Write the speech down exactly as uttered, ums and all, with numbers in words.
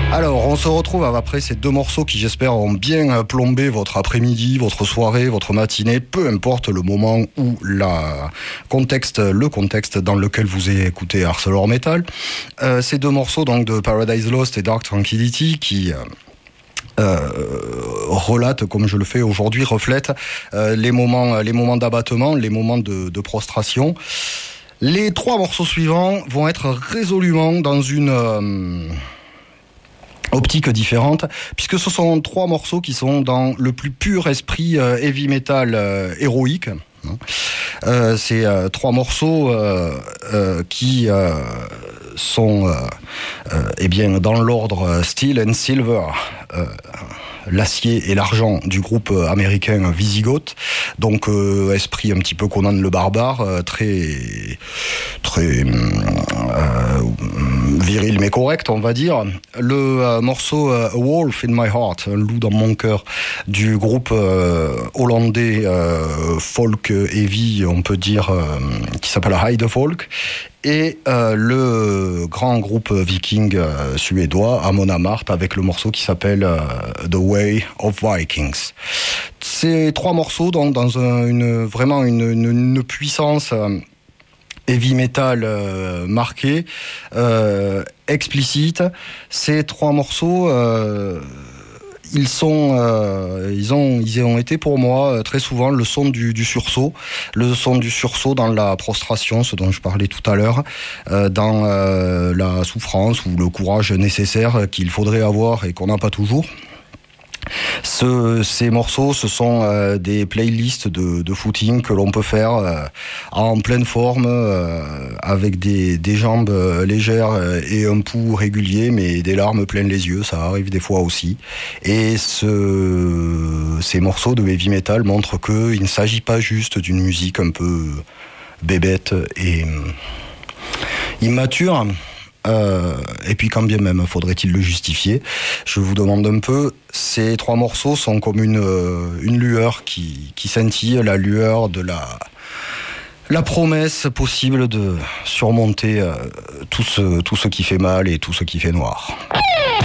Alors, on se retrouve après ces deux morceaux qui, j'espère, ont bien plombé votre après-midi, votre soirée, votre matinée, peu importe le moment ou la contexte, le contexte dans lequel vous écoutez ArcelorMittal. Euh, ces deux morceaux, donc, de Paradise Lost et Dark Tranquillity, qui... Euh, Euh, relate, comme je le fais aujourd'hui, reflète euh, les moments, les moments d'abattement, les moments de, de prostration. Les trois morceaux suivants vont être résolument dans une euh, optique différente, puisque ce sont trois morceaux qui sont dans le plus pur esprit euh, heavy metal euh, héroïque. Euh, c'est euh, trois morceaux euh, euh, qui euh, sont euh, euh, eh bien, dans l'ordre Steel and Silver, euh, l'acier et l'argent du groupe américain Visigoth. Donc euh, esprit un petit peu Conan le barbare, euh, très très euh, viril mais correct, on va dire. Le euh, morceau euh, A Wolf in My Heart, un loup dans mon cœur, du groupe euh, hollandais euh, folk heavy, on peut dire, euh, qui s'appelle Hyde Folk. Et euh, le grand groupe viking euh, suédois, Amon Amarth, avec le morceau qui s'appelle euh, The Way of Vikings. Ces trois morceaux, donc, dans un, une, vraiment une, une, une puissance euh, heavy metal euh, marquée, euh, explicite. Ces trois morceaux... Euh, Ils sont, euh, ils ont, ils ont été pour moi très souvent le son du, du sursaut, le son du sursaut dans la prostration, ce dont je parlais tout à l'heure, euh, dans euh, la souffrance ou le courage nécessaire qu'il faudrait avoir et qu'on n'a pas toujours. Ce, ces morceaux, ce sont euh, des playlists de, de footing que l'on peut faire euh, en pleine forme, euh, avec des, des jambes euh, légères et un pouls régulier, mais des larmes pleines les yeux, ça arrive des fois aussi. Et ce, ces morceaux de heavy metal montrent qu'il ne s'agit pas juste d'une musique un peu bébête et immature. Euh, et puis quand bien même faudrait-il le justifier, je vous demande un peu, ces trois morceaux sont comme une, une lueur qui, qui scintille, la lueur de la, la promesse possible de surmonter euh, tout, ce, tout ce qui fait mal et tout ce qui fait noir.